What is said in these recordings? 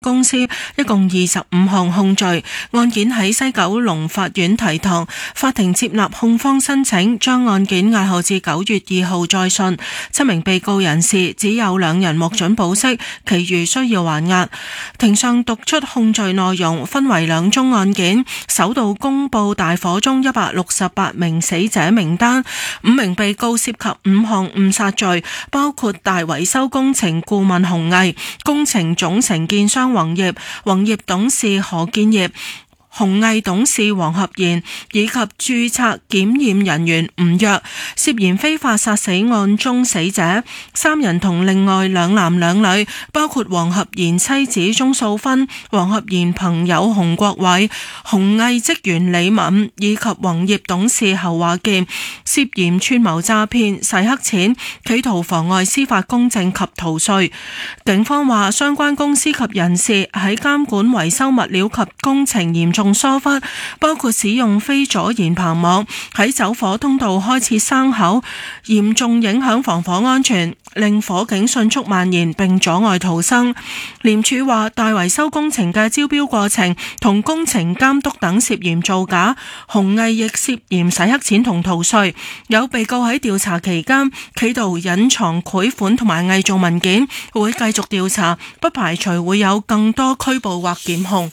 公司一共25項控罪。案件喺西九龍法院提堂，法庭接納控方申請，將案件押後至9月2號再訊。7名被告人士只有2人獲准保釋，其餘需要還押。庭上讀出控罪內容，分為2宗案件，首度公布大火中168名死者名單。5名被告涉及5項誤殺罪，包括大維修工程顧問洪毅、工程總承建商宏業董事何建業、弘毅董事黃合賢以及註冊檢驗人員吳躍，涉嫌非法殺死案中死者。3人同另外2男2女，包括黃合賢妻子鍾素芬、黃合賢朋友洪國偉、弘毅職員李敏以及宏業董事侯華健，涉嫌串謀詐騙、洗黑錢、企圖妨礙司法公正及逃稅。警方話，相關公司及人士喺監管維修物料及工程嚴重疏忽，包括使用非阻燃棚網喺走火通道開設生口，嚴重影響防火安全，令火警迅速蔓延並阻礙逃生。廉署話，大維修工程嘅招標過程同工程監督等涉嫌造假，洪毅亦涉嫌洗黑錢同逃稅。有被告喺調查期間企圖隱藏賄款同埋偽造文件，會繼續調查，不排除會有更多拘捕或檢控。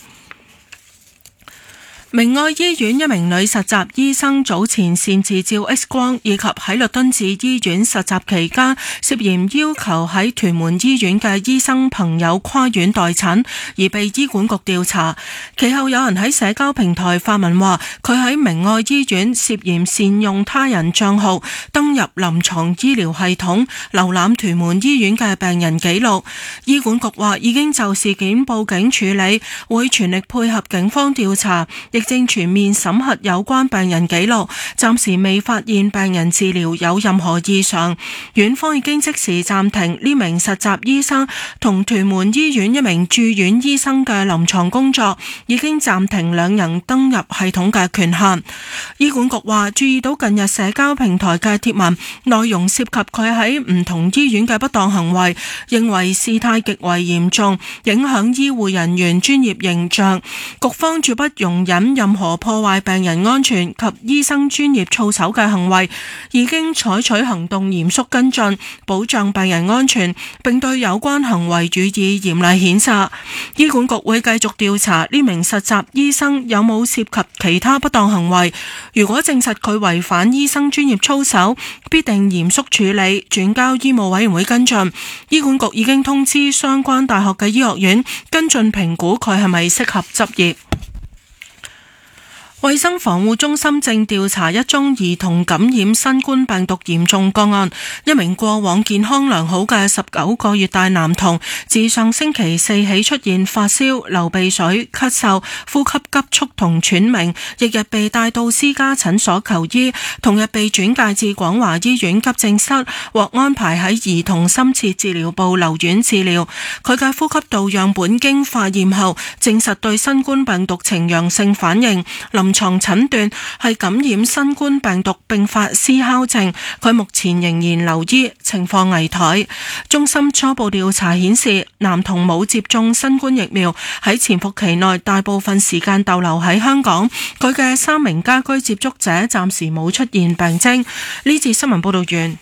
明愛醫院一名女實習醫生早前擅自照 X 光，以及喺律敦治醫院實習期間涉嫌要求喺屯門醫院嘅醫生朋友跨院待診，而被醫管局調查。其後有人喺社交平台發文話，佢喺明愛醫院涉嫌善用他人賬號登入臨床醫療系統，瀏覽屯門醫院嘅病人記錄。醫管局話已經就事件報警處理，會全力配合警方調查，亦正全面審核有關病人記錄，暫時未發現病人治療有任何異常。院方已經即時暫停呢名實習醫生同屯門醫院一名住院醫生嘅臨床工作，已經暫停2人登入系統嘅權限。醫管局話注意到近日社交平台嘅貼文內容涉及佢喺唔同醫院嘅不當行為，認為事態極為嚴重，影響醫護人員專業形象，局方絕不容忍任何破壞病人安全及醫生專業操守嘅行為，已經採取行動嚴肅跟進，保障病人安全，並對有關行為予以嚴厲譴責。醫管局會繼續調查呢名實習醫生有冇涉及其他不當行為，如果證實佢違反醫生專業操守，必定嚴肅處理，轉交醫務委員會跟進。醫管局已經通知相關大學嘅醫學院跟進評估佢係咪適合執業。衛生防護中心正調查一宗兒童感染新冠病毒嚴重個案，一名過往健康良好嘅19個月大男童，自上星期4起出現發燒、流鼻水、咳嗽、呼吸急促同喘鳴，翌日被帶到私家診所求醫，同日被轉介至廣華醫院急症室，獲安排喺兒童深切治療部留院治療。佢嘅呼吸道樣本經化驗後，證實對新冠病毒呈陽性反應，臨床診斷係感染新冠病毒並發思考症，佢目前仍然留醫，情況危殆。中心初步調查顯示，男童冇接種新冠疫苗，喺潛伏期內大部分時間逗留喺香港。佢嘅3名家居接觸者暫時冇出現病徵。呢節新聞報道完。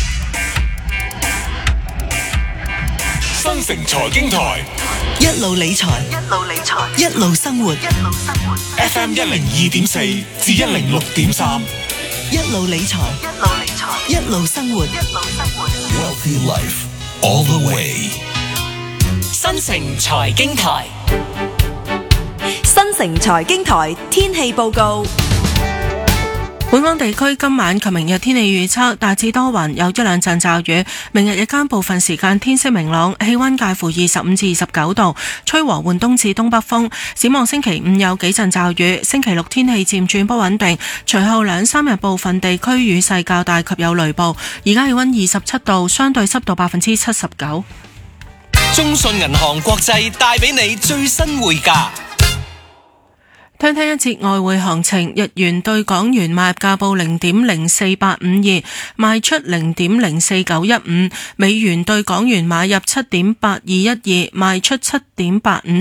新城財經台， 一路理財，一路生活。 FM 102.4至106.3， 一路理財，一路生活。 Wealthy Life all the way。 新城財經台， 新城財經台天氣報告。 本港地區今晚及明日天氣預測大致多雲，有1-2陣驟雨。明日日間部分時間天色明朗，氣溫介乎25至29度，吹和緩東至東北風。展望星期5有幾陣驟雨，星期6天氣漸轉不穩定，隨後2-3日部分地區雨勢較大及有雷暴。而家氣溫27度，相對濕度79%。 中信銀行國際帶俾你最新匯價。 聽一節外匯行情，日元對港元買入價報0.04852，賣出0.04915；美元對港元買入7.8212，賣出7.85。